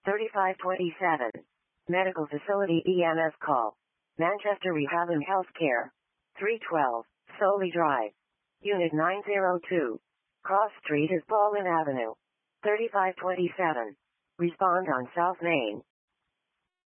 3527. Medical Facility EMS call. Manchester Rehab and Healthcare. 312. Solly Drive. Unit 902. Cross Street is Baldwin Avenue. 3527. Respond on South Main.